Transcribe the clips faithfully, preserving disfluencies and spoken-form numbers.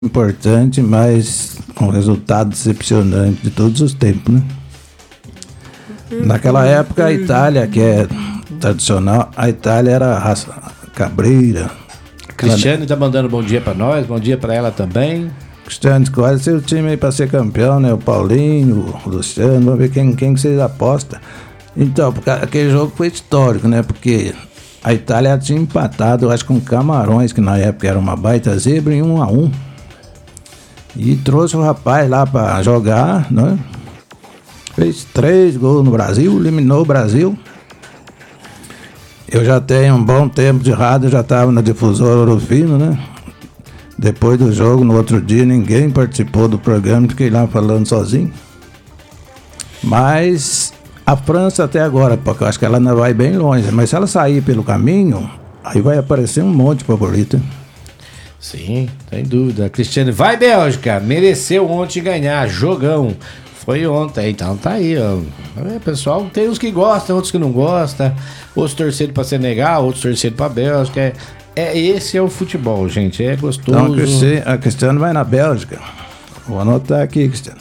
importante, mas com resultado decepcionante de todos os tempos, né? Naquela época a Itália, que é tradicional, a Itália era a raça cabreira. Cristiane tá mandando bom dia pra nós, bom dia pra ela também. Cristiane, qual é o seu time aí pra ser campeão, né? O Paulinho, o Luciano, vamos ver quem, quem que vocês apostam. Então, porque aquele jogo foi histórico, né? Porque a Itália tinha empatado, eu acho, com Camarões, que na época era uma baita zebra, em um a um. E trouxe o rapaz lá pra jogar, né? Fez três gols no Brasil, eliminou o Brasil. Eu já tenho um bom tempo de rádio, já estava na difusora Ouro Fino, né? Depois do jogo, no outro dia, ninguém participou do programa, fiquei lá falando sozinho. Mas a França até agora, porque eu acho que ela ainda vai bem longe, mas se ela sair pelo caminho, aí vai aparecer um monte de favorito. Sim, sem dúvida. Cristiane, vai Bélgica, mereceu ontem ganhar, jogão. Foi ontem, então tá aí, ó. É, pessoal, tem uns que gostam, outros que não gostam, outros torcendo pra Senegal, outros torcendo pra Bélgica. É, é, esse é o futebol, gente, é gostoso. Então, a Cristiano vai na Bélgica. Vou anotar aqui, Cristiano.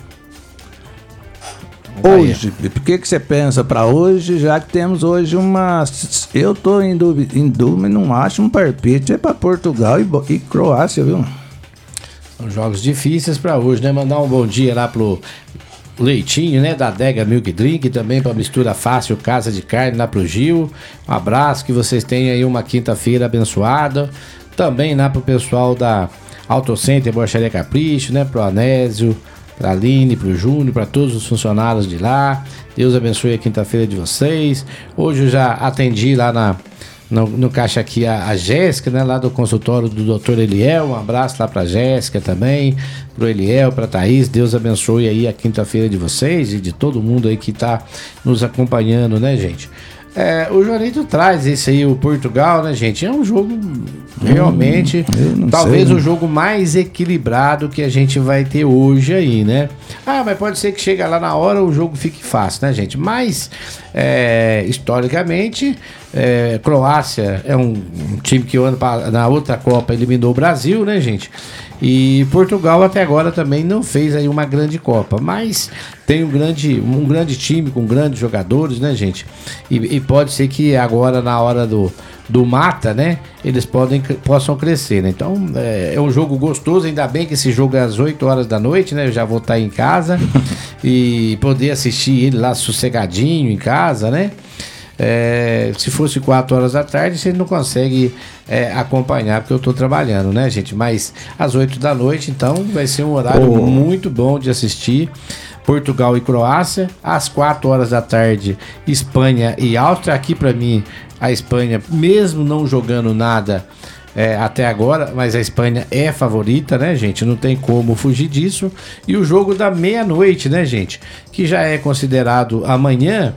Hoje, por que que você pensa para hoje, já que temos hoje uma... Eu tô em dúvida, em dúvida não acho um palpite, é para Portugal e, e Croácia, viu? São jogos difíceis para hoje, né? Mandar um bom dia lá pro Leitinho, né? Da Adega Milk Drink, também para Mistura Fácil, Casa de Carne, lá pro Gil. Um abraço, que vocês tenham aí uma quinta-feira abençoada. Também lá pro pessoal da Auto Center, Borracharia Capricho, né? Pro Anésio, pra Aline, pro Júnior, para todos os funcionários de lá. Deus abençoe a quinta-feira de vocês. Hoje eu já atendi lá na, no, no caixa aqui a, a Jéssica, né? Lá do consultório do doutor Eliel. Um abraço lá pra Jéssica também, pro Eliel, pra Thaís. Deus abençoe aí a quinta-feira de vocês e de todo mundo aí que tá nos acompanhando, né, gente? É, o Joanito traz esse aí, o Portugal, né, gente? É um jogo realmente, hum, talvez sei. O jogo mais equilibrado que a gente vai ter hoje aí, né? Ah, mas pode ser que chega lá na hora o jogo fique fácil, né, gente? Mas, é, historicamente, é, Croácia é um, um time que ano, na outra Copa eliminou o Brasil, né, gente? E Portugal até agora também não fez aí uma grande Copa, mas tem um grande, um grande time com grandes jogadores, né, gente? E, e pode ser que agora na hora do, do mata, né, eles podem, possam crescer, né? Então é, é um jogo gostoso, ainda bem que esse jogo é às oito horas da noite, né? Eu já vou estar em casa e poder assistir ele lá sossegadinho em casa, né? É, se fosse quatro horas da tarde, você não consegue é, acompanhar, porque eu estou trabalhando, né, gente? Mas às oito da noite, então, vai ser um horário oh. muito bom de assistir. Portugal e Croácia. Às quatro horas da tarde, Espanha e Áustria. Aqui, para mim, a Espanha, mesmo não jogando nada é, até agora, mas a Espanha é favorita, né, gente? Não tem como fugir disso. E o jogo da meia-noite, né, gente? Que já é considerado amanhã.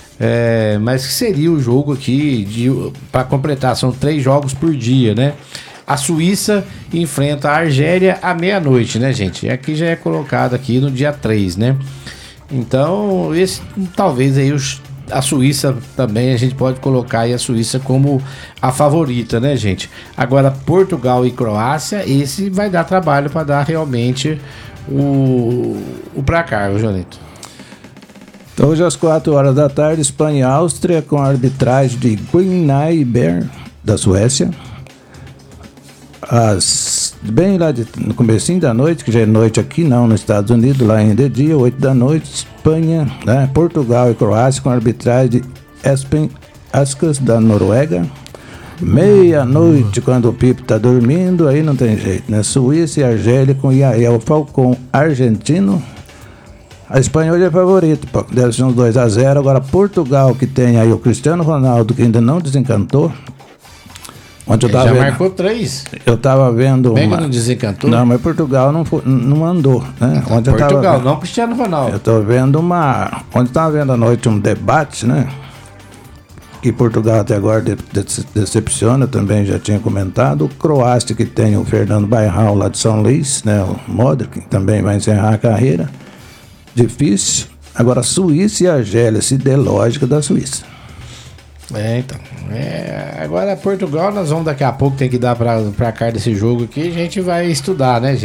É, mas que seria o jogo aqui para completar, são três jogos por dia, né? A Suíça enfrenta a Argélia à meia-noite, né, gente? Aqui já é colocado aqui no dia três, né? Então, esse talvez aí os, a Suíça também a gente pode colocar aí a Suíça como a favorita, né, gente? Agora, Portugal e Croácia, esse vai dar trabalho para dar realmente o, o placar, o Jonito. Então, hoje às quatro horas da tarde, Espanha e Áustria, com a arbitragem de Guinaiber, da Suécia. As, bem lá de, no comecinho da noite, que já é noite aqui, não, nos Estados Unidos, lá ainda é dia, oito da noite, Espanha, né, Portugal e Croácia, com a arbitragem de Espen Askas, da Noruega. Meia-noite, quando o Pipo tá dormindo, aí não tem jeito, né? Suíça e Argélia, com Yael Falcão, argentino. A Espanha hoje é favorito, deve ser uns dois a zero. Agora Portugal, que tem aí o Cristiano Ronaldo, que ainda não desencantou. Ontem eu tava já vendo, marcou três. Eu tava vendo. Bem uma, que não desencantou? Não, mas Portugal não, foi, não andou, né? Então, ontem Portugal, eu tava, não Cristiano Ronaldo. Eu tô vendo uma. Ontem eu tava vendo à noite um debate, né? Que Portugal até agora de, de, decepciona, também já tinha comentado. O Croácia, que tem o Fernando Bairral lá de São Luís, né? O Modric, que também vai encerrar a carreira. Difícil. Agora, Suíça e Argélia, se der lógica da Suíça. É, então. É, agora Portugal nós vamos daqui a pouco, tem que dar pra, pra cá desse jogo aqui, a gente vai estudar, né, gente?